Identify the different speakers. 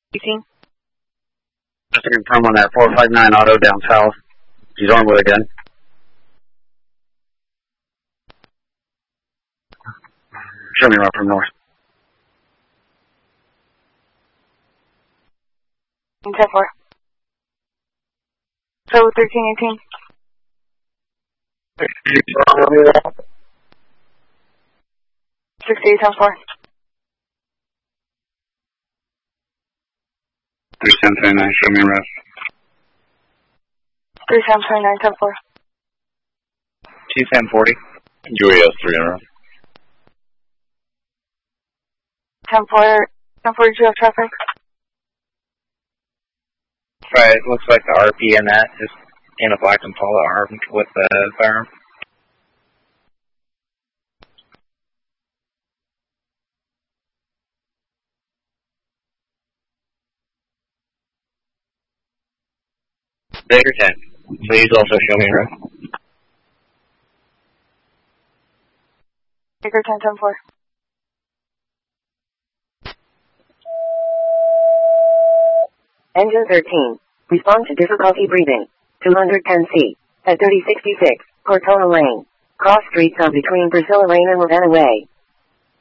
Speaker 1: 18.
Speaker 2: Just to confirm on that 459 auto down south. He's Ormwood again. Show me around from north.
Speaker 1: 10-4. So 1318. 68 times 4.
Speaker 2: 3729, show me rest.
Speaker 1: 3 times 29, 10-4.
Speaker 2: T1040. UAS 3 in a row.
Speaker 1: 10-4, 10-4, you have traffic?
Speaker 3: Right, looks like the RP in that is in a black Impala armed with the firearm. Baker 10, please also show me her.
Speaker 1: Baker 10, 10-4.
Speaker 4: Engine 13. Respond to difficulty breathing. 210C. At 3066, Cortona Lane. Cross streets on between Priscilla Lane and Ravenna Way.